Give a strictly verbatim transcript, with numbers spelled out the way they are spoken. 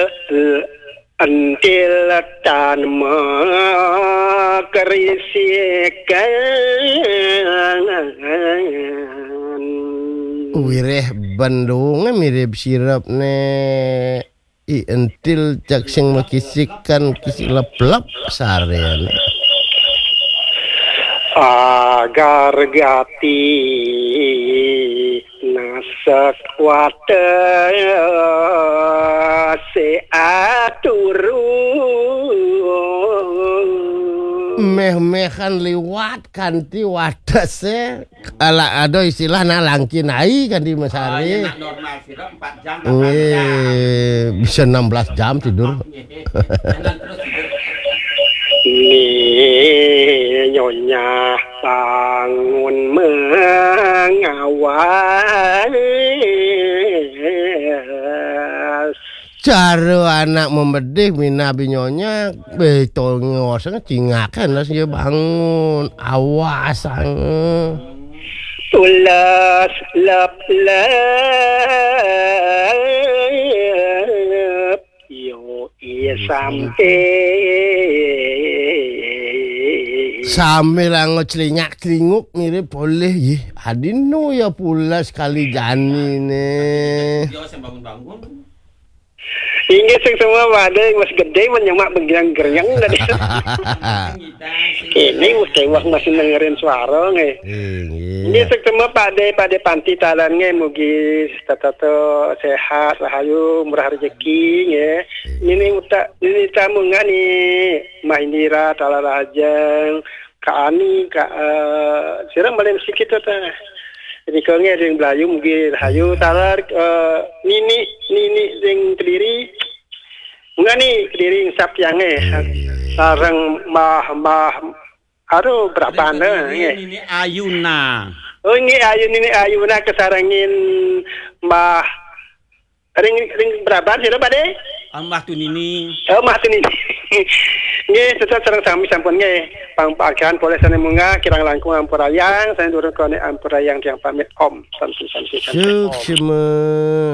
antil tan makarisikan wireh Bandung mirip sirap ne i entil cak sing makisikan kisik lep-lep sarean agar gati nasak wate se aturu meh-mehan liwat kanti wadase ala ada istilah nalangki nai kan di Masari. Oh, normal sirap empat jam. Eh, bisa enam belas jam tidur. Ni nyonya bangun mengawas Cara anak membedih mina binyonya betul ngoseng cingakan lah dia bangun awasan ulas lap lap yo iya sampai sambil ngecelinyak celinguk mirip boleh ye adino ya pula sekali jani nih bangun-bangun hingga semua badai mas gede menyemak bergerang-gerang tadi. Ini mesti wah masih dengerin suara nge. Ini semua pada pada panti talan nge mugi tato sehat rahayu murah rezeki nge. Ini utak ini tamu ngani Mahindira Talarajang Kaani ka sirang balen sikit ta. Jadi kalau ada yang belayu mungkin hayu talar uh, nini nini yang kediri enggak nih kediri yang sap yang eh sarang mah mah aduh berapa anda ini Ayuna oh ini Ayun ini Ayuna kesarangin mah ring ring berapa sih pada Mah tu nini oh mah tu nini nge sesuatu sarang sami sampun nge pangpakan boleh sana munga kirang langkung ampurayang saya turun kone ampurayang yang pamit om santu santu santu Syuk